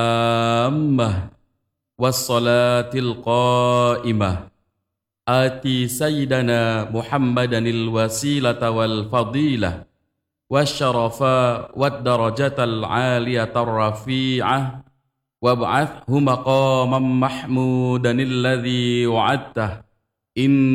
والصلاة القائمة آتي سيدنا محمدا الوسيلة والفضيلة والشرف والدرجة العالية الرفيعة وابعثه مقاما محمودا الذي وعدته إن